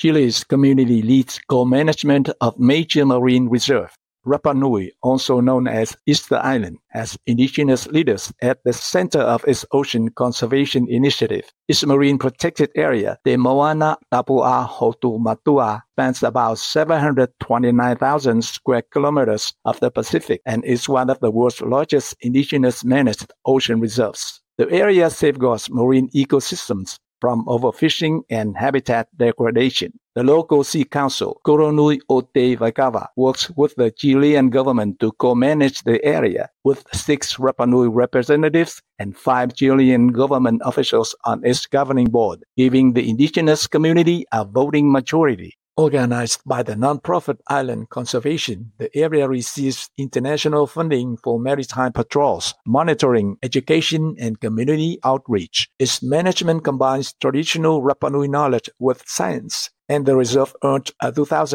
Chile's community leads co-management of major marine reserve. Rapa Nui, also known as Easter Island, has indigenous leaders at the center of its ocean conservation initiative. Its marine protected area, the Moana Tapua Hotu Matua, spans about 729,000 square kilometers of the Pacific and is one of the world's largest indigenous managed ocean reserves. The area safeguards marine ecosystems from overfishing and habitat degradation. The local sea council, Koronui Ote Vaikawa, works with the Chilean government to co-manage the area, with 6 Rapa Nui representatives and 5 Chilean government officials on its governing board, giving the indigenous community a voting majority. Organized by the nonprofit Island Conservation, the area receives international funding for maritime patrols, monitoring, education, and community outreach. Its management combines traditional Rapa Nui knowledge with science, and the reserve earned a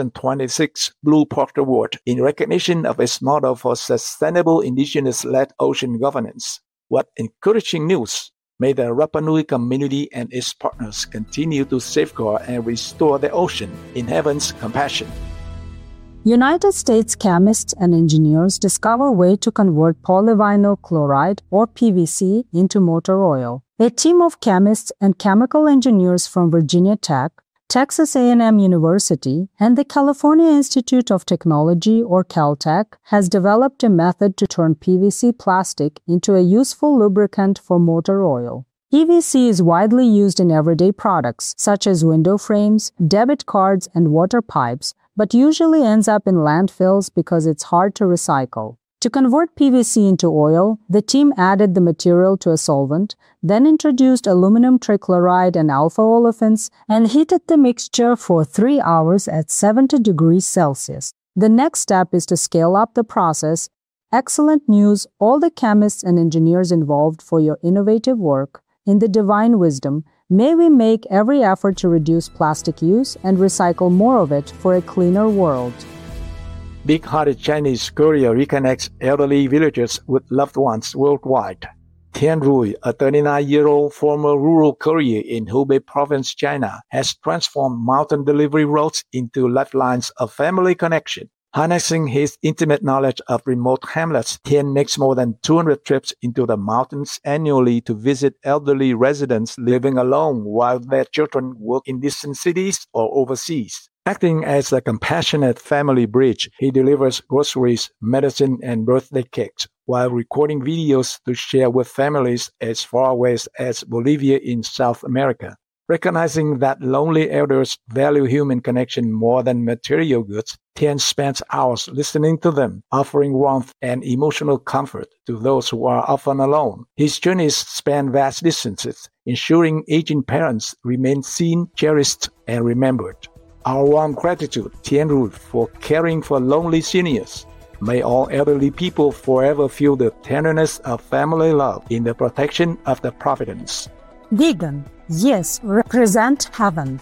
2026 Blue Park Award in recognition of its model for sustainable indigenous-led ocean governance. What encouraging news! May the Rapa Nui community and its partners continue to safeguard and restore the ocean in heaven's compassion. United States chemists and engineers discover a way to convert polyvinyl chloride, or PVC, into motor oil. A team of chemists and chemical engineers from Virginia Tech, Texas A&M University, and the California Institute of Technology, or Caltech, has developed a method to turn PVC plastic into a useful lubricant for motor oil. PVC is widely used in everyday products, such as window frames, debit cards, and water pipes, but usually ends up in landfills because it's hard to recycle. To convert PVC into oil, the team added the material to a solvent, then introduced aluminum trichloride and alpha olefins, and heated the mixture for 3 hours at 70 degrees Celsius. The next step is to scale up the process. Excellent news, all the chemists and engineers involved, for your innovative work. In the divine wisdom, may we make every effort to reduce plastic use and recycle more of it for a cleaner world. Big-hearted Chinese courier reconnects elderly villagers with loved ones worldwide. Tian Rui, a 39-year-old former rural courier in Hubei province, China, has transformed mountain delivery roads into lifelines of family connection. Harnessing his intimate knowledge of remote hamlets, Tian makes more than 200 trips into the mountains annually to visit elderly residents living alone while their children work in distant cities or overseas. Acting as a compassionate family bridge, he delivers groceries, medicine, and birthday cakes, while recording videos to share with families as far away as Bolivia in South America. Recognizing that lonely elders value human connection more than material goods, Tian spends hours listening to them, offering warmth and emotional comfort to those who are often alone. His journeys span vast distances, ensuring aging parents remain seen, cherished, and remembered. Our warm gratitude, Tian Rui, for caring for lonely seniors. May all elderly people forever feel the tenderness of family love in the protection of the providence. Vegan, yes, represent heaven.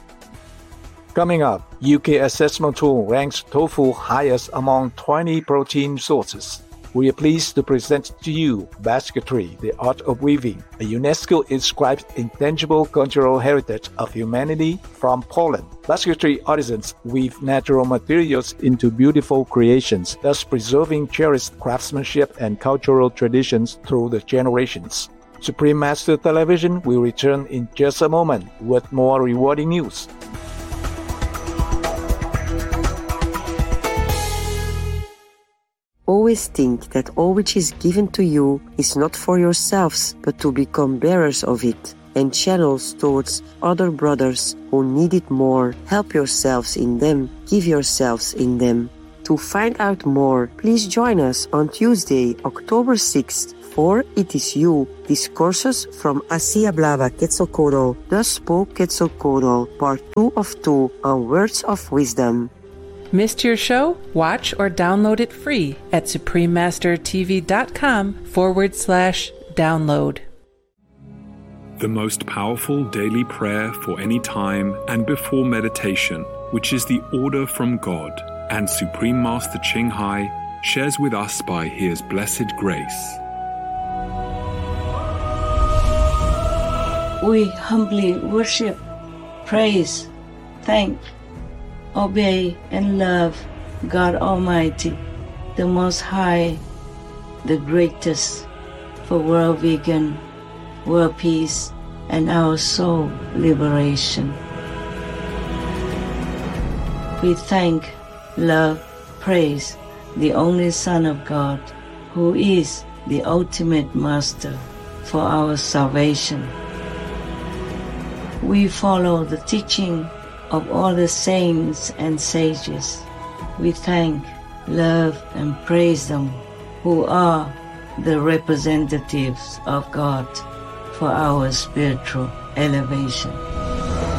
Coming up, UK assessment tool ranks tofu highest among 20 protein sources. We are pleased to present to you basketry, the art of weaving, a UNESCO-inscribed intangible cultural heritage of humanity from Poland. Basketry artisans weave natural materials into beautiful creations, thus preserving cherished craftsmanship and cultural traditions through the generations. Supreme Master Television will return in just a moment with more rewarding news. Always think that all which is given to you is not for yourselves, but to become bearers of it and channels towards other brothers who need it more. Help yourselves in them, give yourselves in them. To find out more, please join us on Tuesday, October 6th, for It Is You, Discourses from Así Hablaba Quetzalcoatl, Thus Spoke Quetzalcoatl, Part 2 of 2 on Words of Wisdom. Missed your show? Watch or download it free at suprememastertv.com/download. The most powerful daily prayer for any time and before meditation, which is the order from God, and Supreme Master Ching Hai shares with us by His blessed grace. We humbly worship, praise, thank, obey and love God Almighty, the Most High, the greatest, for world vegan, world peace, and our soul liberation. We thank, love, praise the only Son of God, who is the ultimate Master for our salvation. We follow the teaching of all the saints and sages. We thank, love, and praise them, who are the representatives of God for our spiritual elevation.